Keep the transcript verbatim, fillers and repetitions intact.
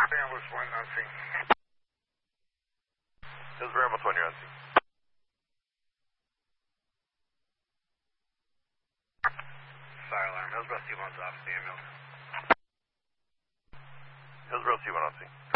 Ambulance one on scene. Hillsborough Ambulance one, you're on scene. Fire alarm. Hillsborough C one's off the ambulance. Hillsborough C one on scene.